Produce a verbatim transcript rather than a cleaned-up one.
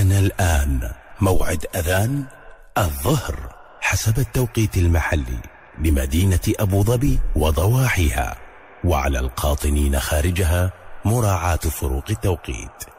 حان الآن موعد أذان الظهر حسب التوقيت المحلي لمدينة أبو ظبي وضواحيها، وعلى القاطنين خارجها مراعاة فروق التوقيت.